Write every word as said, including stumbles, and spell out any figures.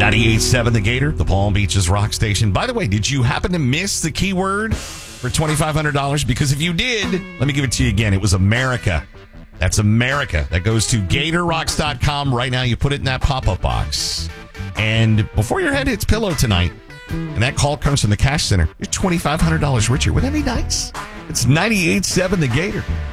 ninety-eight point seven The Gator, the Palm Beaches rock station. By the way, did you happen to miss the keyword for twenty-five hundred dollars? Because if you did, let me give it to you again. It was America. That's America. That goes to gator rocks dot com right now. You put it in that pop-up box. And before your head hits pillow tonight, and that call comes from the cash center, you're twenty-five hundred dollars richer. Wouldn't that be nice? It's ninety-eight point seven The Gator.